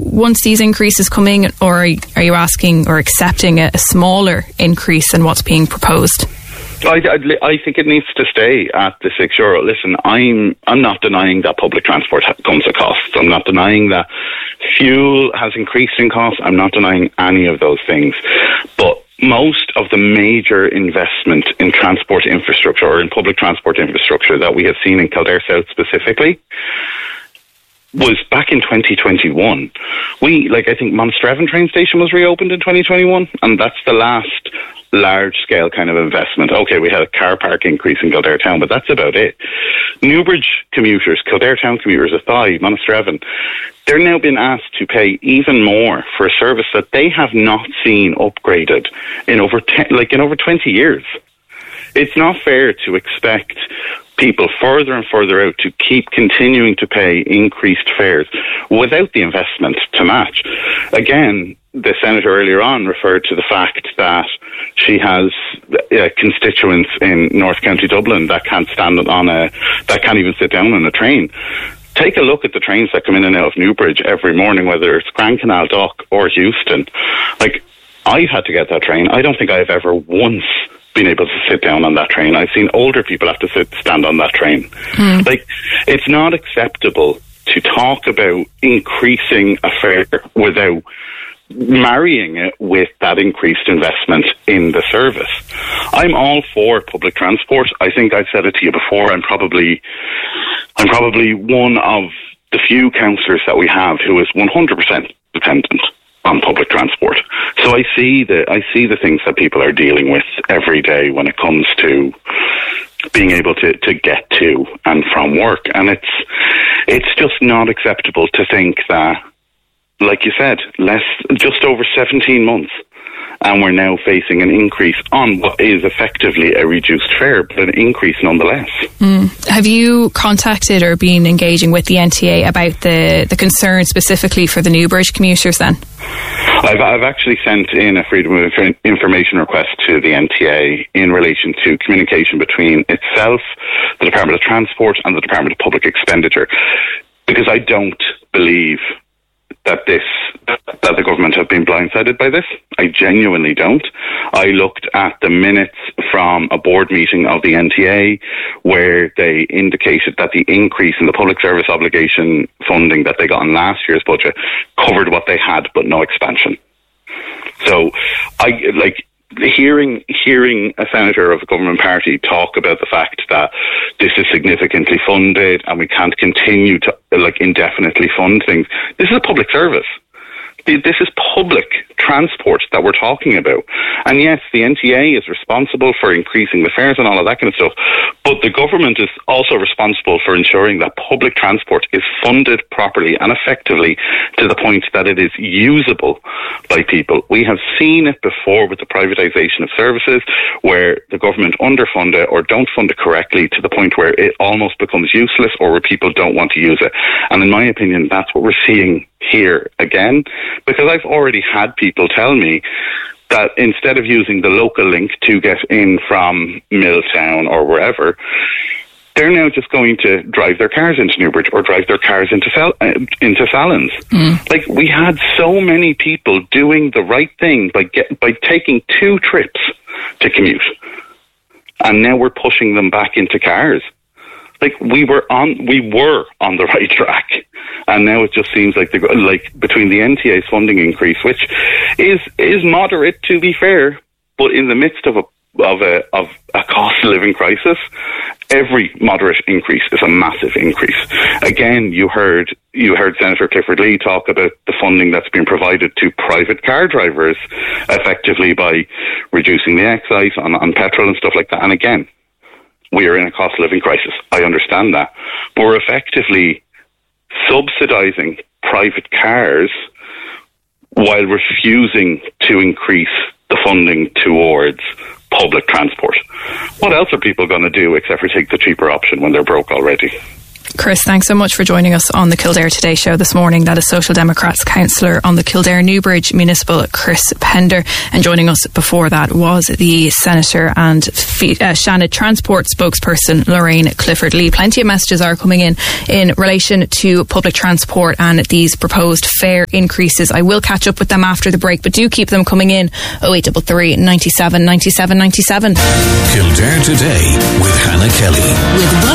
once these increases come in, or are you asking or accepting a smaller increase than what's being proposed? I think it needs to stay at the €6. Listen, I'm not denying that public transport comes at costs. I'm not denying that fuel has increased in cost. I'm not denying any of those things. But most of the major investment in transport infrastructure, or in public transport infrastructure, that we have seen in Kildare South specifically, was back in 2021. I think Monasterevin train station was reopened in 2021, and that's the last large-scale kind of investment. Okay, we had a car park increase in Kildare Town, but that's about it. Newbridge commuters, Kildare Town commuters, Athy, Monasterevin, they're now being asked to pay even more for a service that they have not seen upgraded in over 20 years. It's not fair to expect people further and further out to keep continuing to pay increased fares without the investment to match. Again, the Senator earlier on referred to the fact that she has constituents in North County Dublin that can't that can't even sit down on a train. Take a look at the trains that come in and out of Newbridge every morning, whether it's Grand Canal Dock or Euston. I've had to get that train. I don't think I've ever once been able to sit down on that train. I've seen older people have to stand on that train. It's not acceptable to talk about increasing a fare without marrying it with that increased investment in the service. I'm all for public transport. I think I've said it to you before. I'm probably one of the few councillors that we have who is 100% dependent on public transport. So I see the things that people are dealing with every day when it comes to being able to get to and from work. And it's just not acceptable to think that, like you said, just over 17 months, and we're now facing an increase on what is effectively a reduced fare, but an increase nonetheless. Have you contacted or been engaging with the NTA about the concern specifically for the Newbridge commuters then? I've actually sent in a Freedom of Information request to the NTA in relation to communication between itself, the Department of Transport and the Department of Public Expenditure, because I don't believe that the government have been blindsided by this. I genuinely don't. I looked at the minutes from a board meeting of the NTA where they indicated that the increase in the public service obligation funding that they got in last year's budget covered what they had, but no expansion. So hearing a senator of a government party talk about the fact that this is significantly funded and we can't continue to indefinitely fund things. This is a public service. This is public transport that we're talking about. And yes, the NTA is responsible for increasing the fares and all of that kind of stuff, but the government is also responsible for ensuring that public transport is funded properly and effectively to the point that it is usable by people. We have seen it before with the privatisation of services where the government underfund it or don't fund it correctly to the point where it almost becomes useless or where people don't want to use it. And in my opinion, that's what we're seeing here again, because I've already had people tell me that instead of using the local link to get in from Milltown or wherever, they're now just going to drive their cars into Newbridge or drive their cars into Fallons. We had so many people doing the right thing by taking 2 trips to commute, and now we're pushing them back into cars. We were on the right track, and now it just seems like between the NTA's funding increase, which is moderate to be fair, but in the midst of a cost of living crisis, every moderate increase is a massive increase. Again, you heard Senator Clifford Lee talk about the funding that's been provided to private car drivers, effectively by reducing the excise on petrol and stuff like that. And again, we are in a cost of living crisis. I understand that. But we're effectively subsidising private cars while refusing to increase the funding towards public transport. What else are people going to do except for take the cheaper option when they're broke already? Chris, thanks so much for joining us on the Kildare Today show this morning. That is Social Democrats councillor on the Kildare Newbridge Municipal, Chris Pender. And joining us before that was the Senator and Shannon Transport spokesperson, Lorraine Clifford-Lee. Plenty of messages are coming in relation to public transport and these proposed fare increases. I will catch up with them after the break, but do keep them coming in. 0833 97 97 97. Kildare Today with Hannah Kelly. With